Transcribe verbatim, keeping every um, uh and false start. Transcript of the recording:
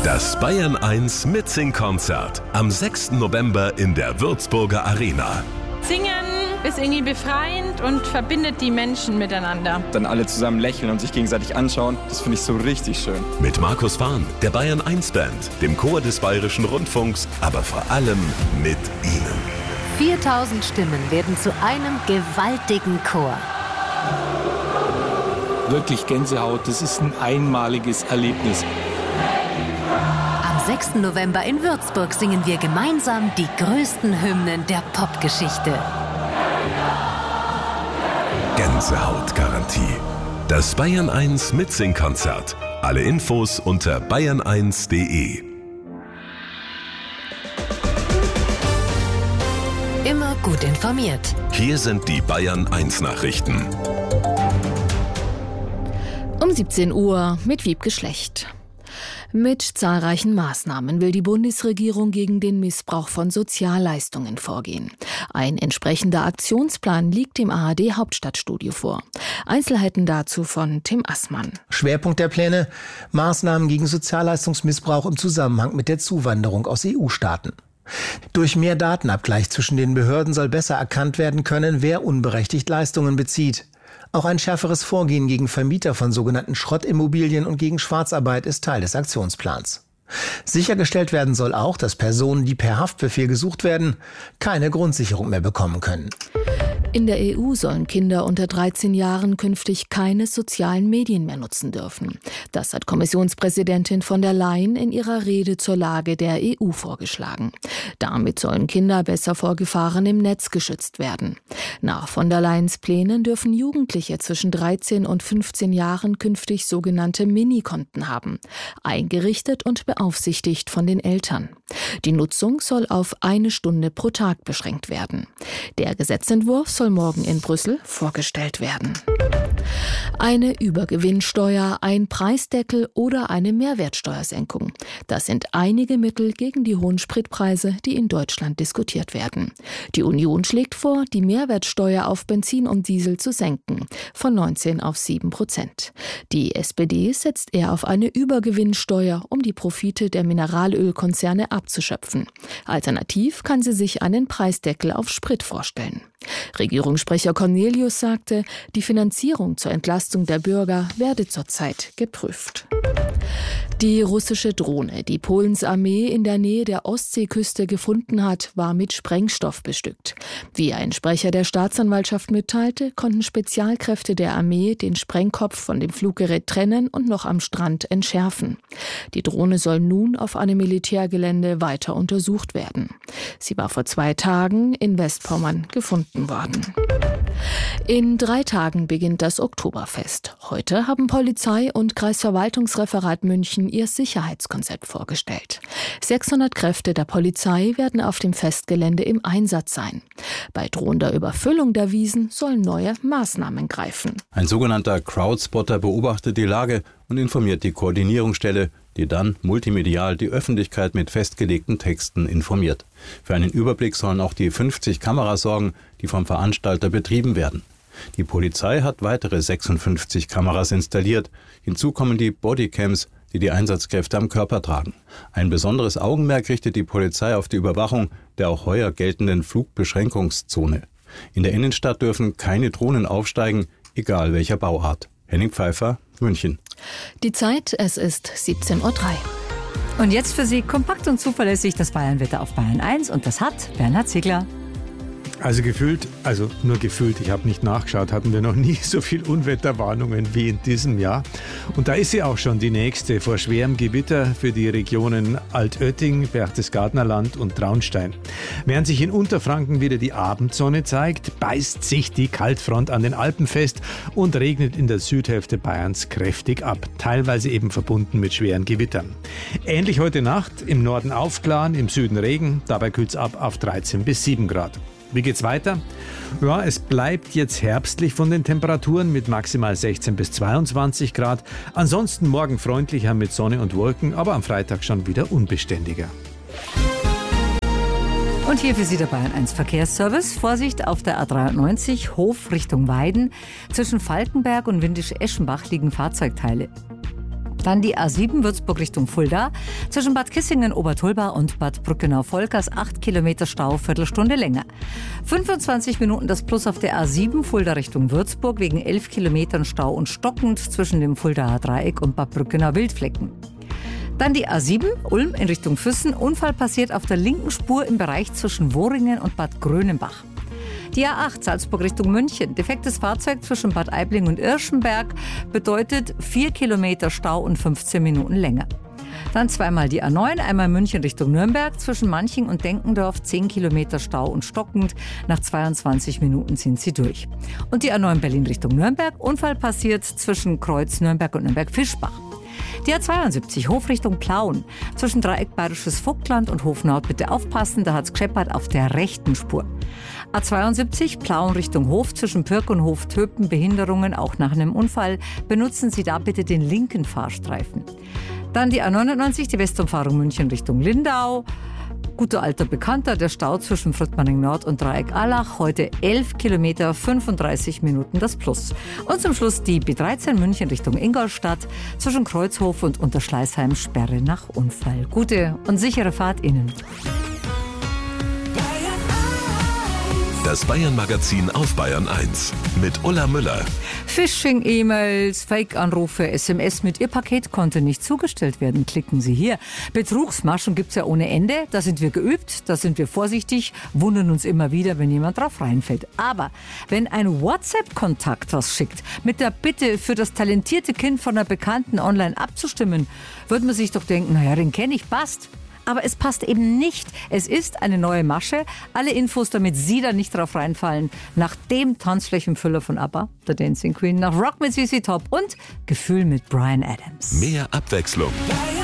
Das Bayern eins Mitsing-Konzert am sechsten November in der Würzburger Arena. Singen ist irgendwie befreiend und verbindet die Menschen miteinander. Dann alle zusammen lächeln und sich gegenseitig anschauen, das finde ich so richtig schön. Mit Markus Fahn, der Bayern eins Band, dem Chor des Bayerischen Rundfunks, aber vor allem mit Ihnen. viertausend Stimmen werden zu einem gewaltigen Chor. Wirklich Gänsehaut, das ist ein einmaliges Erlebnis. Am sechsten November in Würzburg singen wir gemeinsam die größten Hymnen der Popgeschichte. Gänsehautgarantie. Das Bayern eins Mitsing-Konzert. Alle Infos unter bayern eins punkt de. Immer gut informiert. Hier sind die Bayern eins Nachrichten. Um siebzehn Uhr mit Wiebke Schlecht. Mit zahlreichen Maßnahmen will die Bundesregierung gegen den Missbrauch von Sozialleistungen vorgehen. Ein entsprechender Aktionsplan liegt dem A R D-Hauptstadtstudio vor. Einzelheiten dazu von Tim Assmann. Schwerpunkt der Pläne: Maßnahmen gegen Sozialleistungsmissbrauch im Zusammenhang mit der Zuwanderung aus E U-Staaten. Durch mehr Datenabgleich zwischen den Behörden soll besser erkannt werden können, wer unberechtigt Leistungen bezieht. Auch ein schärferes Vorgehen gegen Vermieter von sogenannten Schrottimmobilien und gegen Schwarzarbeit ist Teil des Aktionsplans. Sichergestellt werden soll auch, dass Personen, die per Haftbefehl gesucht werden, keine Grundsicherung mehr bekommen können. In der E U sollen Kinder unter dreizehn Jahren künftig keine sozialen Medien mehr nutzen dürfen. Das hat Kommissionspräsidentin von der Leyen in ihrer Rede zur Lage der E U vorgeschlagen. Damit sollen Kinder besser vor Gefahren im Netz geschützt werden. Nach von der Leyens Plänen dürfen Jugendliche zwischen dreizehn und fünfzehn Jahren künftig sogenannte Minikonten haben, eingerichtet und beaufsichtigt von den Eltern. Die Nutzung soll auf eine Stunde pro Tag beschränkt werden. Der Gesetzentwurf soll morgen in Brüssel vorgestellt werden. Eine Übergewinnsteuer, ein Preisdeckel oder eine Mehrwertsteuersenkung. Das sind einige Mittel gegen die hohen Spritpreise, die in Deutschland diskutiert werden. Die Union schlägt vor, die Mehrwertsteuer auf Benzin und Diesel zu senken, von neunzehn auf sieben Prozent. Die S P D setzt eher auf eine Übergewinnsteuer, um die Profite der Mineralölkonzerne abzuschöpfen. Alternativ kann sie sich einen Preisdeckel auf Sprit vorstellen. Regierungssprecher Cornelius sagte, die Finanzierung zur Entlastung der Bürger werde zurzeit geprüft. Die russische Drohne, die Polens Armee in der Nähe der Ostseeküste gefunden hat, war mit Sprengstoff bestückt. Wie ein Sprecher der Staatsanwaltschaft mitteilte, konnten Spezialkräfte der Armee den Sprengkopf von dem Fluggerät trennen und noch am Strand entschärfen. Die Drohne soll nun auf einem Militärgelände weiter untersucht werden. Sie war vor zwei Tagen in Westpommern gefunden worden. In drei Tagen beginnt das Oktoberfest. Heute haben Polizei und Kreisverwaltungsreferat München ihr Sicherheitskonzept vorgestellt. sechshundert Kräfte der Polizei werden auf dem Festgelände im Einsatz sein. Bei drohender Überfüllung der Wiesen sollen neue Maßnahmen greifen. Ein sogenannter Crowdspotter beobachtet die Lage und informiert die Koordinierungsstelle, die dann multimedial die Öffentlichkeit mit festgelegten Texten informiert. Für einen Überblick sollen auch die fünfzig Kameras sorgen, die vom Veranstalter betrieben werden. Die Polizei hat weitere sechsundfünfzig Kameras installiert. Hinzu kommen die Bodycams, die die Einsatzkräfte am Körper tragen. Ein besonderes Augenmerk richtet die Polizei auf die Überwachung der auch heuer geltenden Flugbeschränkungszone. In der Innenstadt dürfen keine Drohnen aufsteigen, egal welcher Bauart. Henning Pfeiffer, München. Die Zeit, es ist siebzehn Uhr drei. Und jetzt für Sie kompakt und zuverlässig das Bayernwetter auf Bayern eins und das hat Bernhard Ziegler. Also gefühlt, also nur gefühlt, ich habe nicht nachgeschaut, hatten wir noch nie so viel Unwetterwarnungen wie in diesem Jahr. Und da ist sie auch schon, die nächste, vor schwerem Gewitter für die Regionen Altötting, Berchtesgadener Land und Traunstein. Während sich in Unterfranken wieder die Abendsonne zeigt, beißt sich die Kaltfront an den Alpen fest und regnet in der Südhälfte Bayerns kräftig ab, teilweise eben verbunden mit schweren Gewittern. Ähnlich heute Nacht, im Norden aufklaren, im Süden Regen, dabei kühlt es ab auf dreizehn bis sieben Grad. Wie geht's weiter? Ja, es bleibt jetzt herbstlich von den Temperaturen mit maximal sechzehn bis zweiundzwanzig Grad. Ansonsten morgen freundlicher mit Sonne und Wolken, aber am Freitag schon wieder unbeständiger. Und hier für Sie der Bayern eins Verkehrsservice. Vorsicht auf der A dreiundneunzig, Hof Richtung Weiden. Zwischen Falkenberg und Windisch-Eschenbach liegen Fahrzeugteile. Dann die A sieben Würzburg Richtung Fulda. Zwischen Bad Kissingen, Obertulba und Bad Brückenau-Volkers acht Kilometer Stau, Viertelstunde länger. fünfundzwanzig Minuten das Plus auf der A sieben Fulda Richtung Würzburg wegen elf Kilometern Stau und stockend zwischen dem Fuldaer Dreieck und Bad Brückenau-Wildflecken. Dann die A sieben, Ulm in Richtung Füssen. Unfall passiert auf der linken Spur im Bereich zwischen Worringen und Bad Grönenbach. Die A acht, Salzburg Richtung München. Defektes Fahrzeug zwischen Bad Aibling und Irschenberg bedeutet vier Kilometer Stau und fünfzehn Minuten länger. Dann zweimal die A neun, einmal München Richtung Nürnberg. Zwischen Manching und Denkendorf zehn Kilometer Stau und stockend. Nach zweiundzwanzig Minuten sind sie durch. Und die A neun Berlin Richtung Nürnberg. Unfall passiert zwischen Kreuz Nürnberg und Nürnberg-Fischbach. Die A zweiundsiebzig, Hof Richtung Plauen. Zwischen Dreieck Bayerisches Vogtland und Hof Nord bitte aufpassen, da hat's gescheppert auf der rechten Spur. A zweiundsiebzig, Plauen Richtung Hof. Zwischen Pirk und Hof Töpen Behinderungen, auch nach einem Unfall. Benutzen Sie da bitte den linken Fahrstreifen. Dann die A neunundneunzig, die Westumfahrung München Richtung Lindau. Guter alter Bekannter, der Stau zwischen Fröttmanning Nord und Dreieck Allach. Heute elf Kilometer, fünfunddreißig Minuten das Plus. Und zum Schluss die B dreizehn München Richtung Ingolstadt. Zwischen Kreuzhof und Unterschleißheim Sperre nach Unfall. Gute und sichere Fahrt Ihnen. Das Bayern-Magazin auf Bayern eins mit Ulla Müller. Phishing-E-Mails, Fake-Anrufe, S M S mit Ihr Paket konnte nicht zugestellt werden. Klicken Sie hier. Betrugsmaschen gibt's ja ohne Ende. Da sind wir geübt, da sind wir vorsichtig, wundern uns immer wieder, wenn jemand drauf reinfällt. Aber wenn ein WhatsApp-Kontakt was schickt, mit der Bitte für das talentierte Kind von einer Bekannten online abzustimmen, würde man sich doch denken, naja, den kenne ich, passt. Aber es passt eben nicht. Es ist eine neue Masche. Alle Infos, damit Sie da nicht drauf reinfallen. Nach dem Tanzflächenfüller von ABBA, der Dancing Queen, nach Rock mit C C Top und Gefühl mit Bryan Adams. Mehr Abwechslung.